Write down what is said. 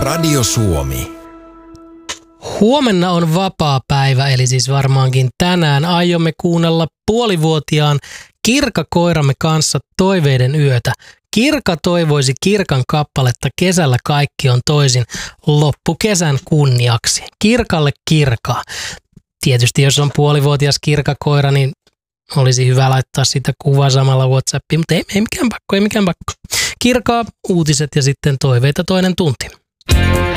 Radio Suomi. Huomenna on vapaa päivä, eli siis varmaankin tänään aiomme kuunnella puolivuotiaan Kirka-koiramme kanssa toiveiden yötä. Kirka toivoisi Kirkan kappaletta Kesällä kaikki on toisin loppukesän kunniaksi. Kirkalle kirkaa. Tietysti jos on puolivuotias Kirka-koira, niin olisi hyvä laittaa sitä kuvaa samalla WhatsAppiin, mutta ei mikään pakko. Kirkaa, uutiset ja sitten toiveita toinen tunti.